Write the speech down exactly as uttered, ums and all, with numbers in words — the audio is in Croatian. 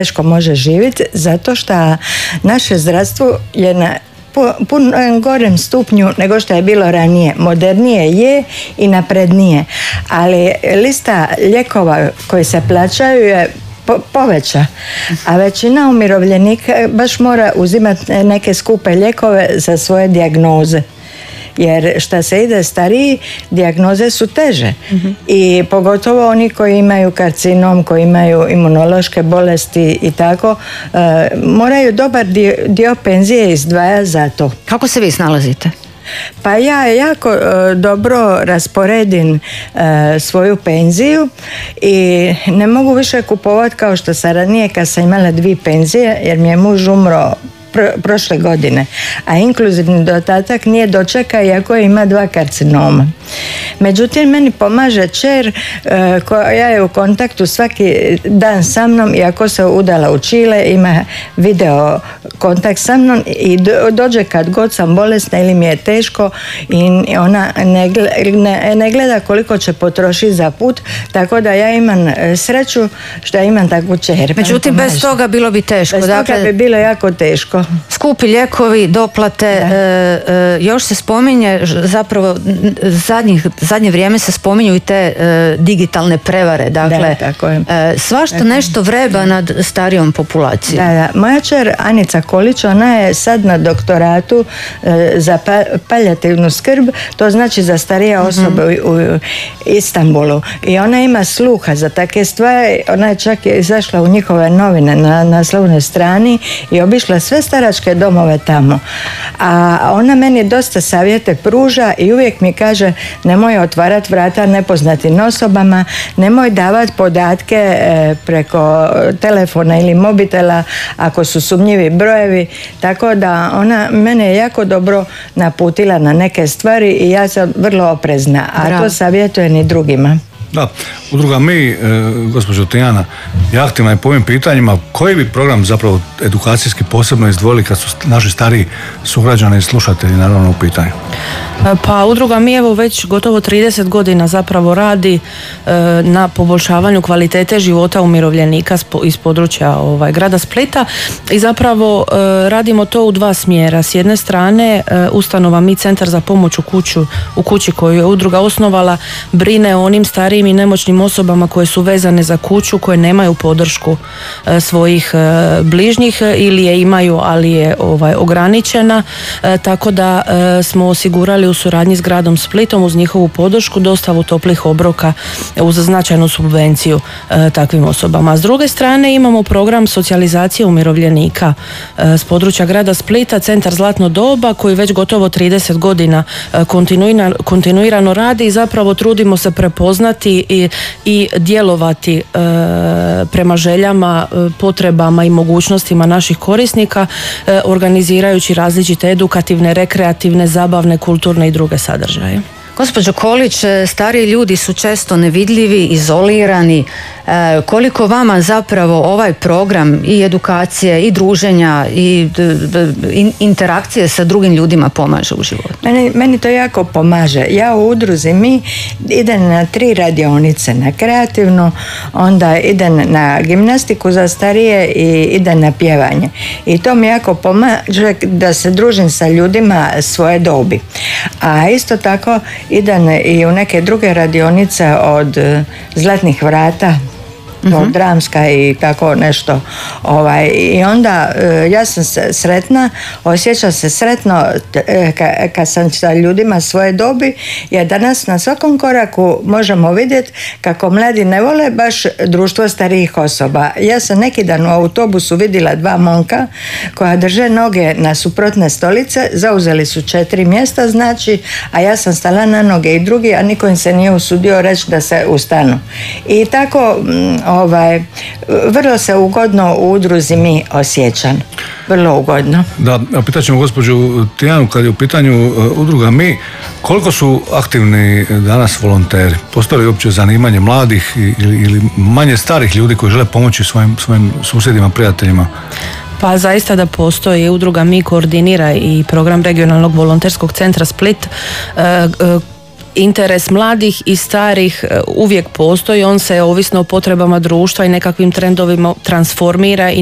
teško može živjeti zato što naše zdravstvo je na puno gorem stupnju nego što je bilo ranije. Modernije je i naprednije, ali lista lijekova koji se plaćaju je po, poveća, a većina umirovljenika baš mora uzimati neke skupe lijekove za svoje dijagnoze. Jer šta se ide stariji, dijagnoze su teže. Mm-hmm. I pogotovo oni koji imaju karcinom, koji imaju imunološke bolesti i tako, e, moraju dobar dio, dio penzije izdvaja za to. Kako se vi snalazite? Pa ja jako e, dobro rasporedim e, svoju penziju i ne mogu više kupovati kao što sam ranije kad sam imala dvije penzije, jer mi je muž umro Pro, prošle godine, a inkluzivni dodatak nije dočeka iako ima dva karcinoma. Međutim, meni pomaže kćer e, koja je u kontaktu svaki dan sa mnom, iako se udala u Čile, ima video kontakt sa mnom i do, dođe kad god sam bolesna ili mi je teško i ona ne, ne, ne gleda koliko će potrošiti za put, tako da ja imam sreću što imam takvu kćer. Međutim, bez toga bilo bi teško. Bez dakle, toga bi bilo jako teško. Skupi lijekovi, doplate, e, e, još se spominje, zapravo zadnjih, zadnje vrijeme se spominju i te e, digitalne prevare, dakle da, tako je. E, svašta tako. Nešto vreba nad starijom populacijom. Da, da. Moja kćer Anica Kolić, ona je sad na doktoratu e, za pa, paljativnu skrb, to znači za starije osobe mm-hmm. u, u Istanbulu, i ona ima sluha za takve stvari. Ona je čak izašla u njihove novine na naslovnoj strani i obišla sve staračke domove tamo, a ona meni dosta savjete pruža i uvijek mi kaže nemoj otvarati vrata nepoznatim osobama, nemoj davati podatke e, preko telefona ili mobitela ako su sumnjivi brojevi, tako da ona mene jako dobro naputila na neke stvari i ja sam vrlo oprezna, a Bravo. To savjetujem i drugima. Da, udruga Mi, e, gospođo Tijana, je aktivna i po ovim pitanjima. Koji bi program zapravo edukacijski posebno izdvojili kad su naši stariji sugrađani i slušatelji naravno u pitanju? Pa udruga Mi evo već gotovo trideset godina zapravo radi e, na poboljšavanju kvalitete života umirovljenika iz područja ovaj, grada Splita i zapravo e, radimo to u dva smjera. S jedne strane e, ustanova Mi centar za pomoć u, kuću, u kući koju je udruga osnovala brine o onim starijim i nemoćnim osobama koje su vezane za kuću, koje nemaju podršku e, svojih e, bližnjih ili je imaju, ali je ovaj, ograničena, e, tako da e, smo osigurali u suradnji s gradom Splitom uz njihovu podršku dostavu toplih obroka uz značajnu subvenciju e, takvim osobama. S druge strane imamo program socijalizacije umirovljenika e, s područja grada Splita, Centar Zlatno doba, koji već gotovo trideset godina e, kontinuirano, kontinuirano radi i zapravo trudimo se prepoznati i, i djelovati e, prema željama, e, potrebama i mogućnostima naših korisnika, e, organizirajući različite edukativne, rekreativne, zabavne, kulturne i druge sadržaje. Gospođo Kolić, stariji ljudi su često nevidljivi, izolirani. E, koliko vama zapravo ovaj program i edukacije i druženja i d, d, interakcije sa drugim ljudima pomaže u životu? Meni, meni to jako pomaže. Ja u udruzi Mi idem na tri radionice, na kreativnu, onda idem na gimnastiku za starije i idem na pjevanje. I to mi jako pomaže da se družim sa ljudima svoje dobi. A isto tako idem i u neke druge radionice od Zlatnih vrata, mm-hmm. dramska i tako nešto. Ovaj, I onda ja sam sretna, osjećam se sretno kad ka sam sa ljudima svoje dobi, jer danas na svakom koraku možemo vidjeti kako mladi ne vole baš društvo starijih osoba. Ja sam neki dan u autobusu vidjela dva momka koja drže noge na suprotne stolice, zauzeli su četiri mjesta, znači, a ja sam stala na noge i drugi, a niko im se nije usudio reći da se ustanu. I tako Ovaj, vrlo se ugodno u udruzi Mi osjećam. Vrlo ugodno. Da, pitat ćemo gospođu Tijanu, kad je u pitanju uh, udruga Mi, koliko su aktivni danas volonteri? Postoji li uopće zanimanje mladih ili, ili manje starih ljudi koji žele pomoći svojim, svojim susjedima, prijateljima? Pa zaista da postoji. Udruga Mi koordinira i program regionalnog volonterskog centra Split, uh, uh, interes mladih i starih uvijek postoji, on se ovisno o potrebama društva i nekakvim trendovima transformira i